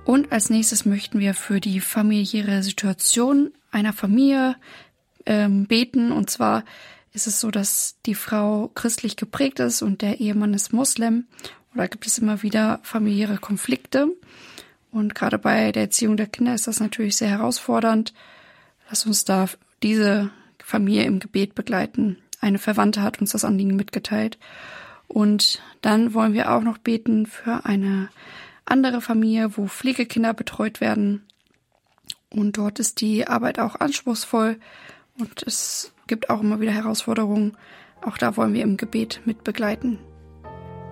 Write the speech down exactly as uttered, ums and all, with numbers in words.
Und als nächstes möchten wir für die familiäre Situation einer Familie ähm, beten. Und zwar ist es so, dass die Frau christlich geprägt ist und der Ehemann ist Moslem. Oder gibt es immer wieder familiäre Konflikte. Und gerade bei der Erziehung der Kinder ist das natürlich sehr herausfordernd. Lass uns da diese Familie im Gebet begleiten. Eine Verwandte hat uns das Anliegen mitgeteilt. Und dann wollen wir auch noch beten für eine andere Familie, wo Pflegekinder betreut werden. Und dort ist die Arbeit auch anspruchsvoll und es gibt auch immer wieder Herausforderungen. Auch da wollen wir im Gebet mit begleiten.